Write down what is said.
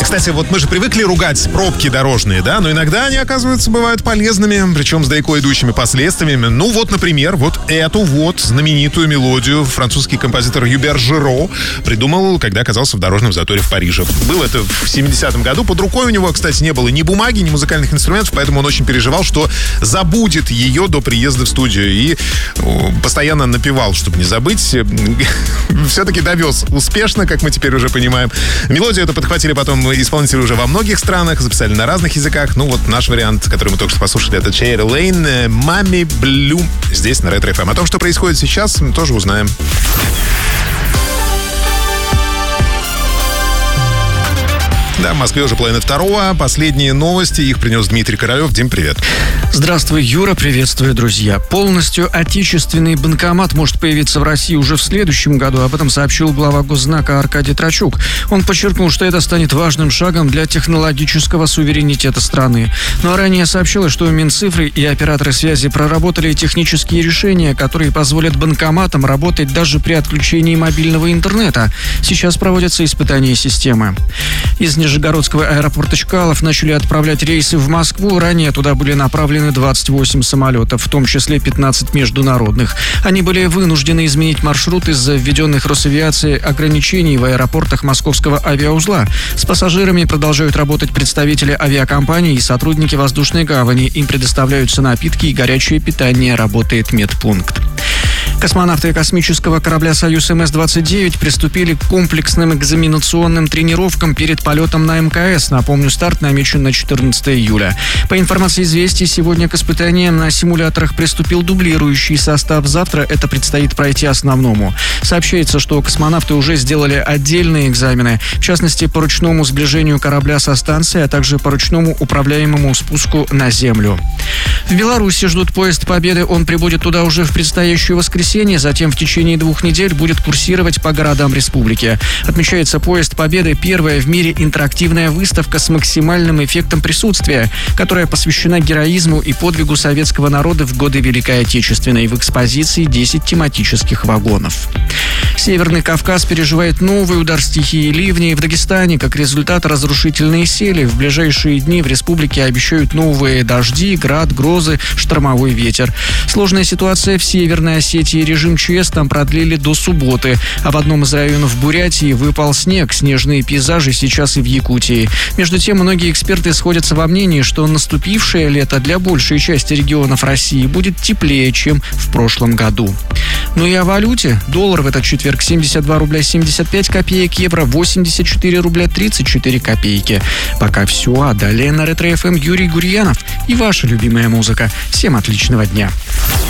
Кстати, вот мы же привыкли ругать пробки дорожные, да? Но иногда они, оказывается, бывают полезными, причем с далеко идущими последствиями. Ну вот, например, вот эту вот знаменитую мелодию французский композитор Юбер Жиро придумал, когда оказался в дорожном заторе в Париже. Было это в 70-м году. Под рукой у него, кстати, не было ни бумаги, ни музыкальных инструментов, поэтому он очень переживал, что забудет ее до приезда в студию. И постоянно напевал, чтобы не забыть. Все-таки довез успешно, как мы теперь уже понимаем. Мелодию эту подхватили потом исполнители уже во многих странах, записали на разных языках. Ну вот наш вариант, который мы только что послушали, это Черри Лейн, Мами Блю, здесь на Ретро ФМ. О том, что происходит сейчас, мы тоже узнаем. Да, в Москве уже 1:30. Последние новости. Их принес Дмитрий Королев. Дим, привет. Здравствуй, Юра. Приветствую, друзья. Полностью отечественный банкомат может появиться в России уже в следующем году. Об этом сообщил глава Госзнака Аркадий Трачук. Он подчеркнул, что это станет важным шагом для технологического суверенитета страны. Ну а ранее сообщилось, что Минцифры и операторы связи проработали технические решения, которые позволят банкоматам работать даже при отключении мобильного интернета. Сейчас проводятся испытания системы. Из Нижегородского аэропорта Чкалов начали отправлять рейсы в Москву. Ранее туда были направлены 28 самолетов, в том числе 15 международных. Они были вынуждены изменить маршрут из-за введенных Росавиацией ограничений в аэропортах Московского авиаузла. С пассажирами продолжают работать представители авиакомпаний и сотрудники воздушной гавани. Им предоставляются напитки и горячее питание. Работает медпункт. Космонавты космического корабля «Союз МС-29» приступили к комплексным экзаменационным тренировкам перед полетом на МКС. Напомню, старт намечен на 14 июля. По информации «Известий», сегодня к испытаниям на симуляторах приступил дублирующий состав. Завтра это предстоит пройти основному. Сообщается, что космонавты уже сделали отдельные экзамены. В частности, по ручному сближению корабля со станцией, а также по ручному управляемому спуску на Землю. В Беларуси ждут поезд Победы. Он прибудет туда уже в предстоящее воскресенье. Затем в течение 2 недель будет курсировать по городам республики. Отмечается, поезд Победы — первая в мире интерактивная выставка с максимальным эффектом присутствия, которая посвящена героизму и подвигу советского народа в годы Великой Отечественной. В экспозиции 10 тематических вагонов. Северный Кавказ переживает новый удар стихии ливней. В Дагестане, как результат, разрушительные сели. В ближайшие дни в республике обещают новые дожди, град, грозы, штормовой ветер. Сложная ситуация в Северной Осетии. Режим ЧС там продлили до субботы. А в одном из районов Бурятии выпал снег. Снежные пейзажи сейчас и в Якутии. Между тем, многие эксперты сходятся во мнении, что наступившее лето для большей части регионов России будет теплее, чем в прошлом году. Ну и о валюте. Доллар в этот четверг 72 рубля 75 копеек, евро 84 рубля 34 копейки. Пока все, а далее на Ретро ФМ Юрий Гурьянов и ваша любимая музыка. Всем отличного дня.